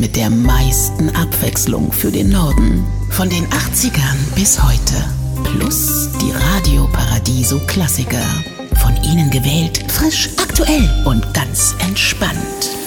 mit der meisten Abwechslung für den Norden. Von den 80ern bis heute. Plus die Radio Paradiso Klassiker. Von Ihnen gewählt, frisch, aktuell und ganz entspannt.